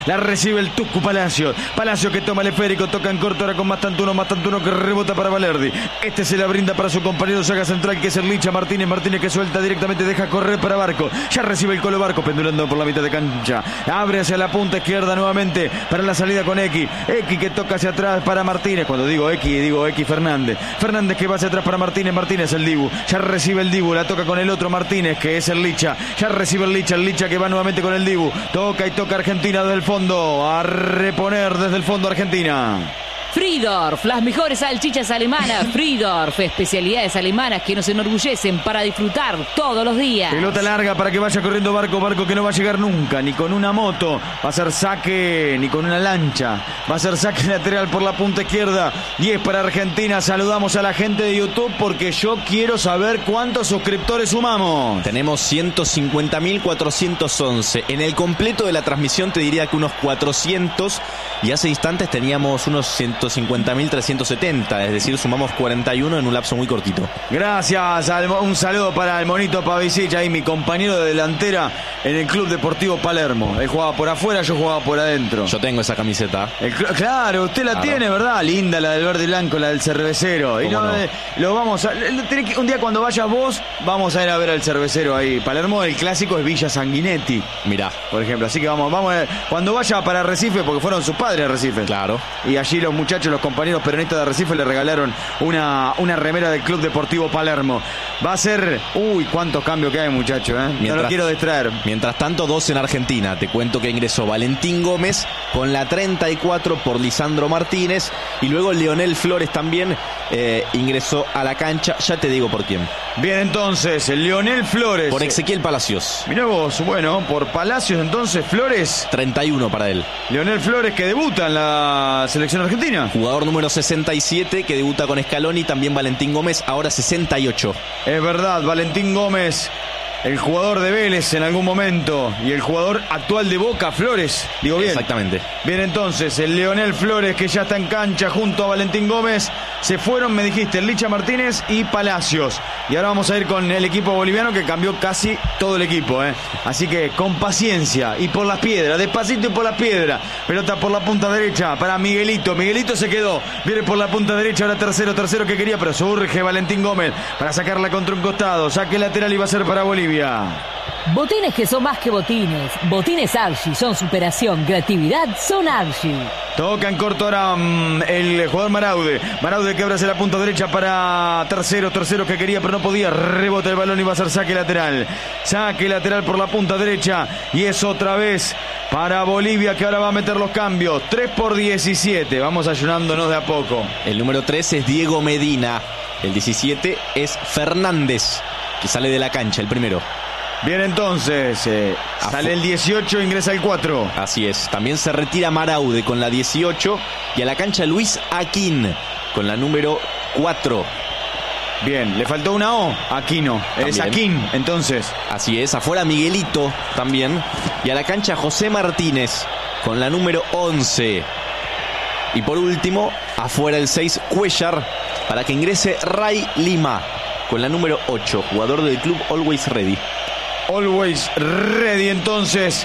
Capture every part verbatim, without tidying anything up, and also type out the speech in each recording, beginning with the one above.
La recibe el Tucu Palacio. Palacio que toma el esférico, toca en corto ahora con Mastantuno. Mastantuno que rebota para Valerdi. Este se la brinda para su compañero saga central que es el Licha Martínez. Martínez que suelta directamente, deja correr para Barco. Ya recibe el Colo Barco, pendulando por la mitad de cancha. Abre hacia la punta izquierda nuevamente para la salida con X. X que toca hacia atrás para Martínez. Cuando digo X, digo X Fernández. Fernández que va hacia atrás para Martínez. Martínez el Dibu. Ya recibe el Dibu. La toca con el otro Martínez que es el Licha. Ya recibe el Licha. El Licha que va nuevamente con el Dibu. Toca y toca Argentina desde el fondo, a reponer desde el fondo Argentina. Friedorf, las mejores salchichas alemanas. Friedorf, especialidades alemanas que nos enorgullecen para disfrutar todos los días. Pelota larga para que vaya corriendo Barco. Barco que no va a llegar nunca, ni con una moto. Va a ser saque, ni con una lancha. Va a ser saque lateral por la punta izquierda. Y es para Argentina. Saludamos a la gente de YouTube porque yo quiero saber cuántos suscriptores sumamos. Tenemos ciento cincuenta mil cuatrocientos once. En el completo de la transmisión te diría que unos cuatrocientos. Y hace instantes teníamos unos ciento cincuenta mil trescientos setenta, es decir, sumamos cuarenta y uno en un lapso muy cortito. Gracias, un saludo para el Monito Pavicic, ahí mi compañero de delantera en el Club Deportivo Palermo. Él jugaba por afuera, yo jugaba por adentro. Yo tengo esa camiseta. El, claro, usted la claro. tiene, ¿verdad? Linda, la del verde y blanco, la del cervecero. Y no, no? Lo vamos a, un día cuando vayas vos, vamos a ir a ver al cervecero ahí. Palermo, el clásico es Villa Sanguinetti. Mirá. Por ejemplo, así que vamos, vamos a ver. Cuando vaya para Recife, porque fueron sus padres a Recife. Claro. Y allí los muchachos, los compañeros peronistas de Recife le regalaron una, una remera del Club Deportivo Palermo. Va a ser... Uy, cuántos cambios que hay, muchachos, ¿eh? Mientras, no lo quiero distraer. Mientras tanto, dos en Argentina. Te cuento que ingresó Valentín Gómez con la treinta y cuatro por Lisandro Martínez. Y luego Leonel Flores también eh, ingresó a la cancha. Ya te digo por quién. Bien, entonces, Leonel Flores. Por Ezequiel Palacios. Mirá vos, bueno, por Palacios, entonces, Flores. treinta y uno para él. Leonel Flores que debuta en la selección argentina. Jugador número sesenta y siete que debuta con Scaloni. También Valentín Gómez, ahora sesenta y ocho. Es verdad, Valentín Gómez, el jugador de Vélez en algún momento y el jugador actual de Boca, Flores, digo bien. Exactamente. Bien, entonces, el Leonel Flores que ya está en cancha junto a Valentín Gómez. Se fueron, me dijiste, el Licha Martínez y Palacios. Y ahora vamos a ir con el equipo boliviano que cambió casi todo el equipo, ¿eh? Así que con paciencia y por las piedras, despacito y por las piedras. Pelota por la punta derecha para Miguelito. Miguelito se quedó. Viene por la punta derecha, ahora tercero, tercero que quería, pero surge Valentín Gómez para sacarla contra un costado. Saque lateral y va a ser para Bolivia. Botines que son más que botines. Botines Archie son superación, creatividad, son Archie. Toca en corto ahora um, el jugador Maraude. Maraude que abre hacia la punta derecha para tercero, tercero que quería pero no podía. Rebota el balón y va a ser saque lateral. Saque lateral por la punta derecha. Y es otra vez para Bolivia que ahora va a meter los cambios. tres por diecisiete. Vamos ayunándonos de a poco. El número tres es Diego Medina. El diecisiete es Fernández, que sale de la cancha, el primero. Bien, entonces, eh, sale el dieciocho, ingresa el cuatro. Así es, también se retira Maraude con la dieciocho y a la cancha Luis Aquín con la número cuatro. Bien, le faltó una O, Aquino, es Aquín, entonces. Así es, afuera Miguelito también y a la cancha José Martínez con la número once. Y por último, afuera el seis, Cuellar, para que ingrese Ray Lima con la número ocho, jugador del club Always Ready. Always Ready, entonces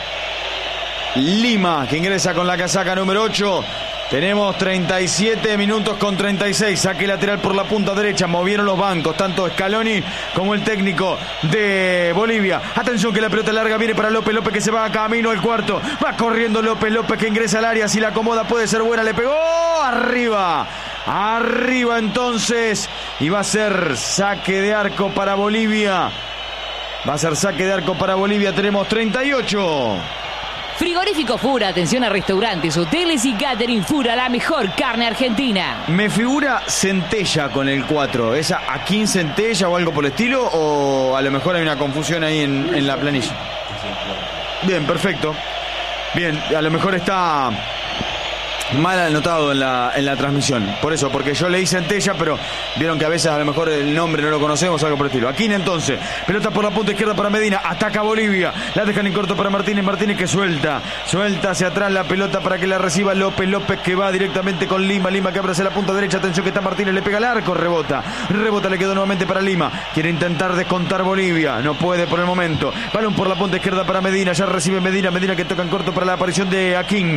Lima que ingresa con la casaca número ocho. Tenemos treinta y siete minutos con treinta y seis. Saque lateral por la punta derecha. Movieron los bancos, tanto Scaloni como el técnico de Bolivia. Atención que la pelota larga viene para López. López que se va a camino al cuarto. Va corriendo López. López que ingresa al área. Si la acomoda puede ser buena. Le pegó arriba. Arriba entonces. Y va a ser saque de arco para Bolivia. Va a ser saque de arco para Bolivia. Tenemos treinta y ocho. Frigorífico Fura, atención a restaurantes, hoteles y catering. Fura, la mejor carne argentina. Me figura Centella con el cuatro. ¿Es Aquín Centella o algo por el estilo? ¿O a lo mejor hay una confusión ahí en, en la planilla? Bien, perfecto. Bien, a lo mejor está Mal anotado en la, en la transmisión. Por eso, porque yo leí Centella, pero vieron que a veces a lo mejor el nombre no lo conocemos, algo por el estilo. Aquino entonces, pelota por la punta izquierda para Medina, ataca Bolivia, la dejan en corto para Martínez, Martínez que suelta, suelta hacia atrás la pelota para que la reciba López, López que va directamente con Lima, Lima que abre hacia la punta derecha, atención que está Martínez, le pega al arco, rebota, rebota, le quedó nuevamente para Lima, quiere intentar descontar Bolivia, no puede por el momento, balón por la punta izquierda para Medina, ya recibe Medina, Medina que toca en corto para la aparición de Aquín,